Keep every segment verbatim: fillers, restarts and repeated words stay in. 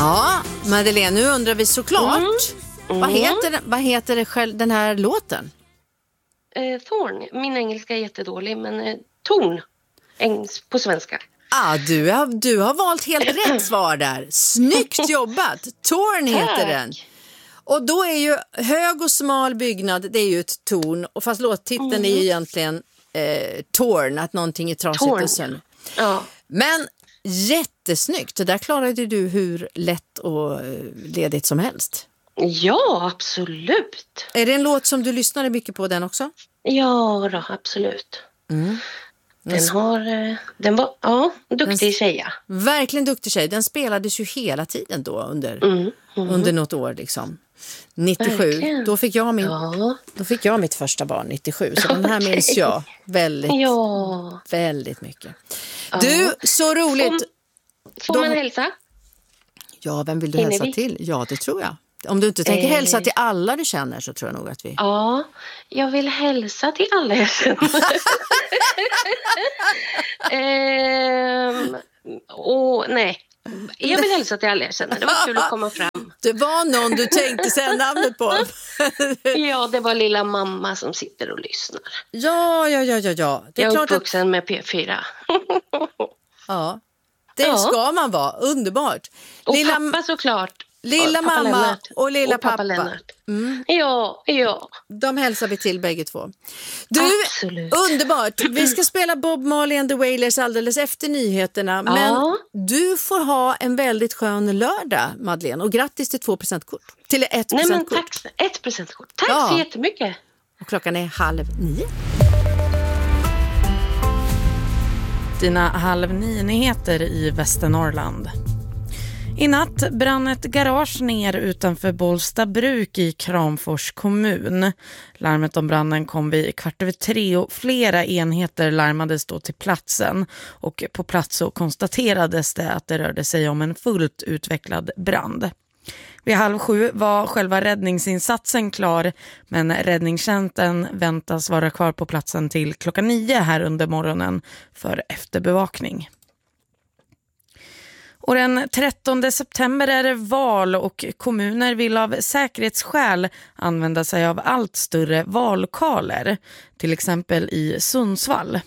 Ja, Madeleine, nu undrar vi såklart. Mm. Mm. Vad heter, vad heter det själv, den här låten? Eh, Thorn. Min engelska är jättedålig, men eh, Torn på svenska. Ah, du, har, du har valt helt rätt svar där. Snyggt jobbat. Torn heter den. Och då är ju hög och smal byggnad, det är ju ett torn. Och fast låttiteln mm. är ju egentligen eh, Torn, att någonting är trasigt och sönder. Ja. Men jättesnyggt. Där klarade du hur lätt och ledigt som helst. Ja, absolut. Är det en låt som du lyssnade mycket på den också? Ja, då, absolut. Mm. Den har, den var, ja, duktig tjej. Ja. Verkligen duktig tjej. Den spelades ju hela tiden då under, mm, mm. under något år liksom. nittiosju, då fick, jag min, ja. då fick jag mitt första barn nittiosju. Så den här okay. minns jag väldigt, ja. väldigt mycket. Ja. Du, så roligt. Får, får man hälsa? Ja, vem vill du Hinner hälsa vi? till? Ja, det tror jag. Om du inte tänker eh. hälsa till alla du känner så tror jag nog att vi... Ja, jag vill hälsa till alla jag känner. ehm, och nej, jag vill hälsa till alla jag känner. Det var kul att komma fram. Det var någon du tänkte säga namnet på. Ja, det var lilla mamma som sitter och lyssnar. Ja, ja, ja, ja. ja. Det är jag är klart uppvuxen att... med P fyra. Ja, det ja. ska man vara. Underbart. Och lilla... pappa såklart. Lilla pappa mamma Lennart. och lilla och pappa. pappa. Mm. Ja, ja. De hälsar vi till bägge två. Du, absolut. Underbart. Vi ska spela Bob Marley and the Wailers alldeles efter nyheterna. Men ja. du får ha en väldigt skön lördag, Madeleine. Och grattis till två presentkort. Till ett Nej, presentkort. Men tack, ett presentkort. Tack ja. så jättemycket. Och klockan är halv nio. Dina halv nio-nyheter i Västernorrland. I natt brann ett garage ner utanför Bollstabruk i Kramfors kommun. Larmet om branden kom vid kvart över tre och flera enheter larmades då till platsen. Och på plats så konstaterades det att det rörde sig om en fullt utvecklad brand. Vid halv sju var själva räddningsinsatsen klar, men räddningstjänsten väntas vara kvar på platsen till klockan nio här under morgonen för efterbevakning. Och den trettonde september är det val och kommuner vill av säkerhetsskäl använda sig av allt större vallokaler, till exempel i Sundsvall.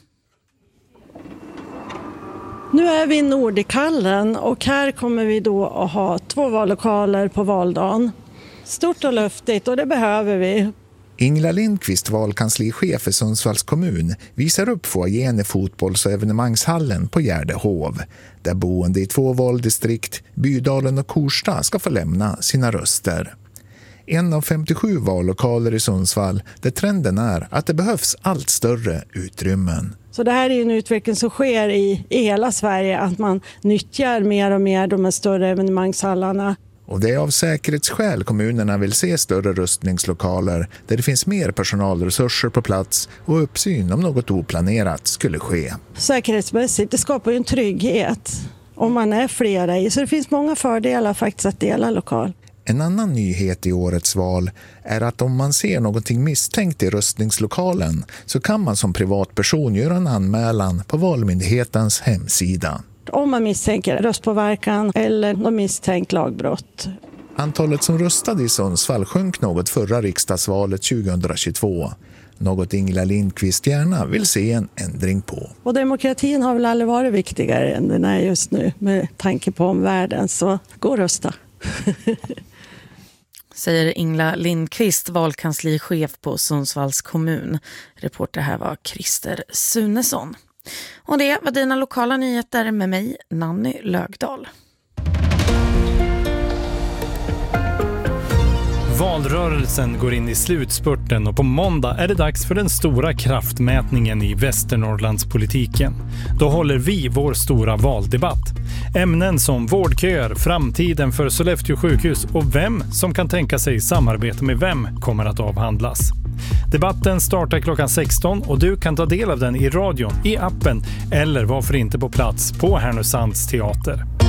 Nu är vi i Nordikallen och här kommer vi då att ha två vallokaler på valdagen. Stort och luftigt och det behöver vi. Ingela Lindqvist, valkanslichef för Sundsvalls kommun, visar upp foajén i fotbolls- och evenemangshallen på Gärdehov, där boende i två valdistrikt, Bydalen och Korsta, ska få lämna sina röster. En av femtiosju vallokaler i Sundsvall, där trenden är att det behövs allt större utrymmen. Så det här är en utveckling som sker i, i hela Sverige, att man nyttjar mer och mer de här större evenemangshallarna. Och det är av säkerhetsskäl kommunerna vill se större röstningslokaler där det finns mer personalresurser på plats och uppsyn om något oplanerat skulle ske. Säkerhetsmässigt, det skapar ju en trygghet om man är flera i, så det finns många fördelar faktiskt att dela lokal. En annan nyhet i årets val är att om man ser någonting misstänkt i röstningslokalen så kan man som privatperson göra en anmälan på Valmyndighetens hemsida. Om man misstänker röstpåverkan eller något misstänkt lagbrott. Antalet som röstade i Sundsvall sjönk något förra riksdagsvalet tjugohundratjugotvå. Något Ingela Lindqvist gärna vill se en ändring på. Och demokratin har väl aldrig varit viktigare än den är just nu med tanke på omvärlden, så gå och rösta. Säger Ingela Lindqvist, valkanslichef på Sundsvalls kommun. Reporter här var Christer Sunesson. Och det var dina lokala nyheter med mig, Nanny Lögdahl. Valrörelsen går in i slutspurten och på måndag är det dags för den stora kraftmätningen i Västernorrlandspolitiken. Då håller vi vår stora valdebatt. Ämnen som vårdköer, framtiden för Sollefteå sjukhus och vem som kan tänka sig samarbeta med vem kommer att avhandlas. Debatten startar klockan sexton och du kan ta del av den i radion, i appen eller varför inte på plats på Härnösands teater.